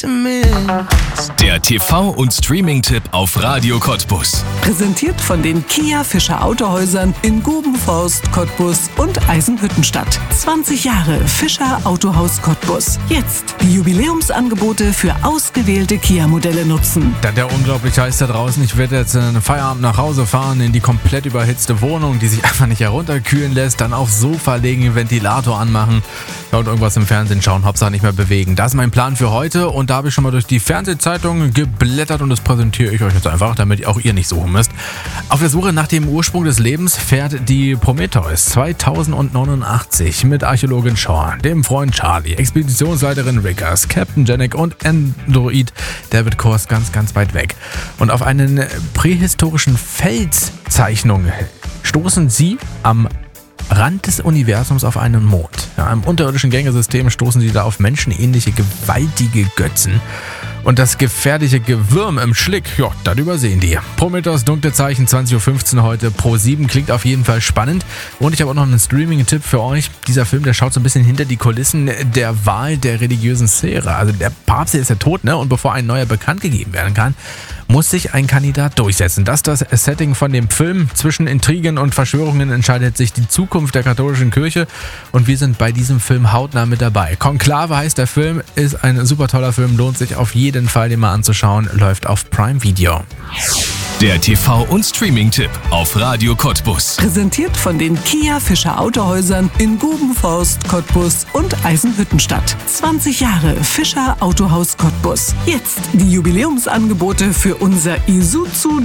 Der TV- und Streaming-Tipp auf Radio Cottbus. Präsentiert von den Kia Fischer Autohäusern in Gubenforst, Cottbus und Eisenhüttenstadt. 20 Jahre Fischer Autohaus Cottbus. Jetzt die Jubiläumsangebote für ausgewählte Kia-Modelle nutzen. Der unglaublich heiß da draußen. Ich werde jetzt einen Feierabend nach Hause fahren in die komplett überhitzte Wohnung, die sich einfach nicht herunterkühlen lässt. Dann aufs Sofa legen, Ventilator anmachen und irgendwas im Fernsehen schauen. Hauptsache nicht mehr bewegen. Das ist mein Plan für heute und da habe ich schon mal durch die Fernsehzeitung geblättert und das präsentiere ich euch jetzt einfach, damit auch ihr nicht suchen müsst. Auf der Suche nach dem Ursprung des Lebens fährt die Prometheus 2089 mit Archäologin Shaw, dem Freund Charlie, Expeditionsleiterin Rickers, Captain Janek und Android David Kors ganz, ganz weit weg. Und auf einen prähistorischen Felszeichnung stoßen sie am Rand des Universums auf einen Mond. Ja, im unterirdischen Gängesystem stoßen sie da auf menschenähnliche, gewaltige Götzen. Und das gefährliche Gewürm im Schlick, ja, das übersehen die. Prometheus dunkle Zeichen, 20.15 Uhr heute, Pro7, klingt auf jeden Fall spannend. Und ich habe auch noch einen Streaming-Tipp für euch. Dieser Film, der schaut so ein bisschen hinter die Kulissen der Wahl der religiösen Sphäre. Also der Papst ist ja tot, ne? Und bevor ein neuer bekannt gegeben werden kann, muss sich ein Kandidat durchsetzen. Das ist das Setting von dem Film. Zwischen Intrigen und Verschwörungen entscheidet sich die Zukunft der katholischen Kirche und wir sind bei diesem Film hautnah mit dabei. Konklave heißt der Film, ist ein super toller Film, lohnt sich auf jeden Fall, den mal anzuschauen, läuft auf Prime Video. Der TV- und Streaming-Tipp auf Radio Cottbus. Präsentiert von den Kia Fischer Autohäusern in Gubenforst, Cottbus und Eisenhüttenstadt. 20 Jahre Fischer Autohaus Cottbus. Jetzt die Jubiläumsangebote für unser Isuzu